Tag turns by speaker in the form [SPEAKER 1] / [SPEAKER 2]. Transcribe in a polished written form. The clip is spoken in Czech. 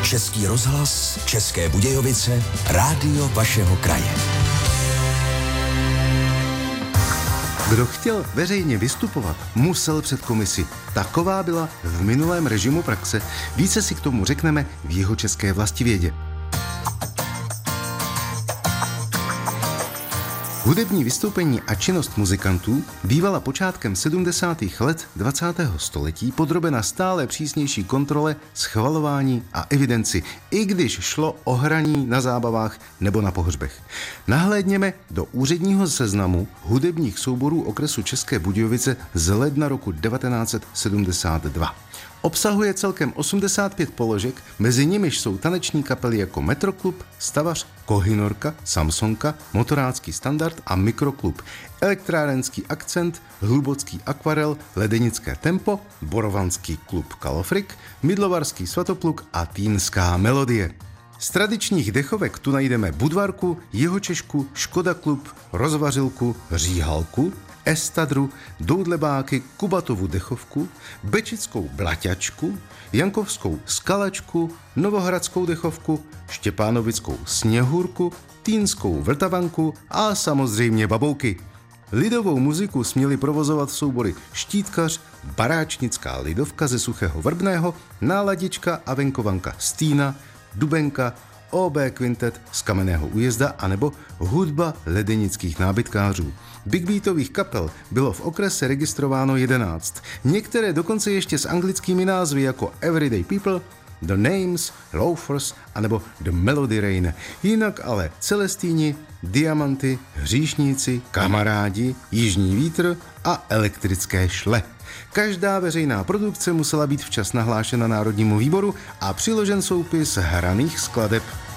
[SPEAKER 1] Český rozhlas, České Budějovice, rádio vašeho kraje.
[SPEAKER 2] Kdo chtěl veřejně vystupovat, musel před komisi. Taková byla v minulém režimu praxe. Více si k tomu řekneme v Jihočeské vlastivědě. Hudební vystoupení a činnost muzikantů bývala počátkem 70. let 20. století podrobena stále přísnější kontrole, schvalování a evidenci, i když šlo o hraní na zábavách nebo na pohřbech. Nahlédněme do úředního seznamu hudebních souborů okresu České Budějovice z ledna roku 1972. Obsahuje celkem 85 položek, mezi nimiž jsou taneční kapely jako Metroklub, Stavař, Kohynorka, Samsonka, Motorácký standard a Mikroklub, Elektrárenský akcent, Hlubocký akvarel, Ledenické tempo, Borovanský klub Kalofrik, Mydlovarský svatopluk a Týnská melodie. Z tradičních dechovek tu najdeme Budvarku, Jihočešku, Škoda klub, Rozvařilku, Říhalku, Estadru, Doudlebáky, Kubatovu dechovku, Bečickou blaťačku, Jankovskou skalačku, Novohradskou dechovku, Štěpánovickou sněhurku, Týnskou vltavanku a samozřejmě babouky. Lidovou muziku směli provozovat soubory Štítkař, Baráčnická lidovka ze Suchého Vrbného, Náladička a venkovanka Stýna, Dubenka, OB Quintet z Kamenného Újezda anebo hudba ledenických nábytkářů. Big beatových kapel bylo v okrese registrováno 11. Některé dokonce ještě s anglickými názvy jako Everyday People, The Names, Loafers anebo The Melody Rain. Jinak ale Celestíni, Diamanty, Hříšníci, Kamarádi, Jižní vítr a Elektrické šle. Každá veřejná produkce musela být včas nahlášena Národnímu výboru a přiložen soupis hraných skladeb.